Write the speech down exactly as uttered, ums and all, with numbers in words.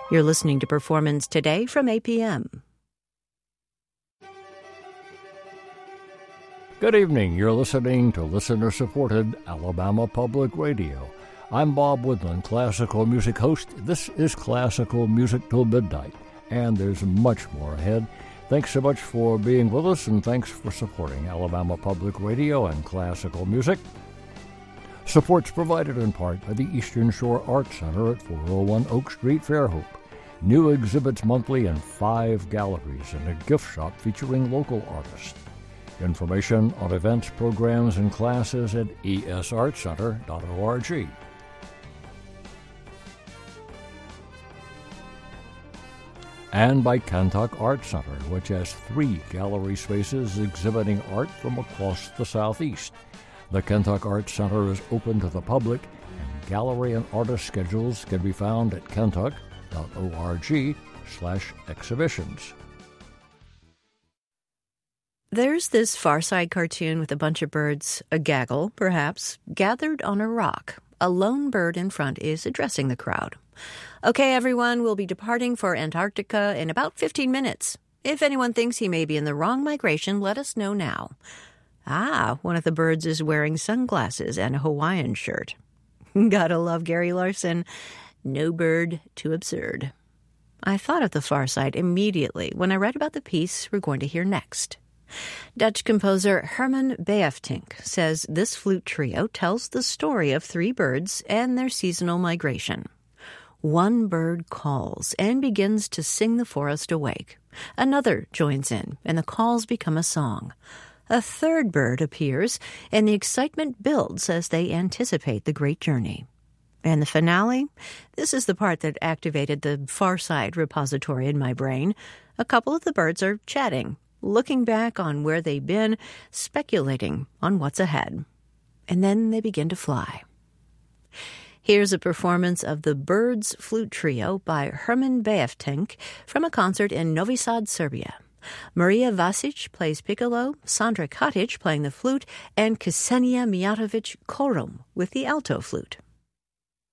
You're listening to Performance Today from A P M. Good evening. You're listening to listener-supported Alabama Public Radio. I'm Bob Woodland, classical music host. This is Classical Music Till Midnight, and there's much more ahead. Thanks so much for being with us, and thanks for supporting Alabama Public Radio and classical music. Support's provided in part by the Eastern Shore Arts Center at four oh one Oak Street, Fairhope. New exhibits monthly in five galleries and a gift shop featuring local artists. Information on events, programs, and classes at e s arts center dot org. And by Kentuck Art Center, which has three gallery spaces exhibiting art from across the Southeast. The Kentuck Art Center is open to the public, and gallery and artist schedules can be found at kentuck dot org slash exhibitions. There's this Far Side cartoon with a bunch of birds, a gaggle, perhaps, gathered on a rock. A lone bird in front is addressing the crowd. Okay, everyone, we'll be departing for Antarctica in about fifteen minutes. If anyone thinks he may be in the wrong migration, let us know now. Ah, one of the birds is wearing sunglasses and a Hawaiian shirt. Gotta love Gary Larson. No bird too absurd. I thought of the Far Side immediately when I read about the piece we're going to hear next. Dutch composer Herman Beefdink says this flute trio tells the story of three birds and their seasonal migration. One bird calls and begins to sing the forest awake. Another joins in, and the calls become a song. A third bird appears, and the excitement builds as they anticipate the great journey. And the finale? This is the part that activated the Far Side repository in my brain. A couple of the birds are chatting, looking back on where they've been, speculating on what's ahead. And then they begin to fly. Here's a performance of the Birds Flute Trio by Herman Beefdink from a concert in Novi Sad, Serbia. Maria Vasic plays piccolo, Sandra Katic playing the flute, and Ksenia Mijatovic Korum with the alto flute.